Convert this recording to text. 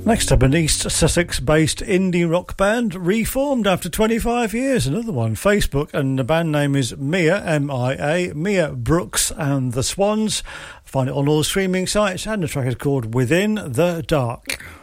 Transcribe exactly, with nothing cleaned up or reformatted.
Next up, an East Sussex-based indie rock band reformed after twenty-five years. Another one, Facebook, and the band name is Mia, M I A, Mia Brooks and the Swans. Find it on all streaming sites, and the track is called Within the Dark.